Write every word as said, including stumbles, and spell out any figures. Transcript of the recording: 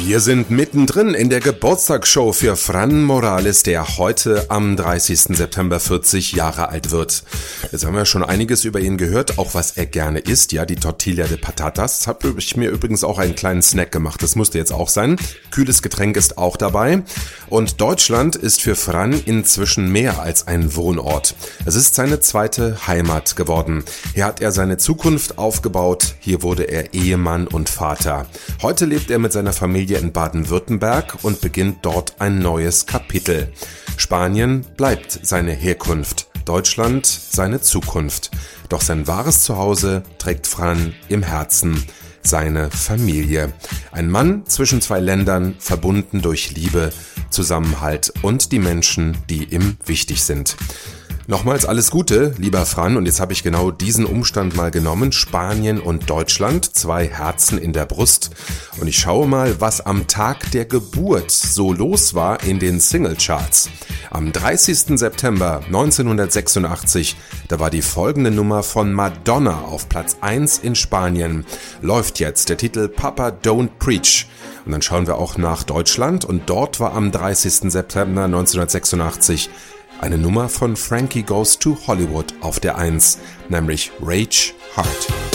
Wir sind mittendrin in der Geburtstagsshow für Fran Morales, der heute am dreißigsten September vierzig Jahre alt wird. Jetzt haben wir schon einiges über ihn gehört, auch was er gerne isst, ja, die Tortilla de Patatas. Habe ich mir übrigens auch einen kleinen Snack gemacht, das musste jetzt auch sein. Kühles Getränk ist auch dabei. Und Deutschland ist für Fran inzwischen mehr als ein Wohnort. Es ist seine zweite Heimat geworden. Hier hat er seine Zukunft aufgebaut, hier wurde er Ehemann und Vater. Heute lebt er mit seiner Familie in Baden-Württemberg und beginnt dort ein neues Kapitel. Spanien bleibt seine Herkunft, Deutschland seine Zukunft. Doch sein wahres Zuhause trägt Fran im Herzen, seine Familie. Ein Mann zwischen zwei Ländern, verbunden durch Liebe, Zusammenhalt und die Menschen, die ihm wichtig sind. Nochmals alles Gute, lieber Fran, und jetzt habe ich genau diesen Umstand mal genommen, Spanien und Deutschland, zwei Herzen in der Brust, und ich schaue mal, was am Tag der Geburt so los war in den Singlecharts. Am dreißigsten September neunzehnhundertsechsundachtzig, da war die folgende Nummer von Madonna auf Platz eins in Spanien, läuft jetzt der Titel Papa Don't Preach. Und dann schauen wir auch nach Deutschland, und dort war am dreißigsten September neunzehnhundertsechsundachtzig eine Nummer von Frankie Goes to Hollywood auf der eins, nämlich Rage Heart.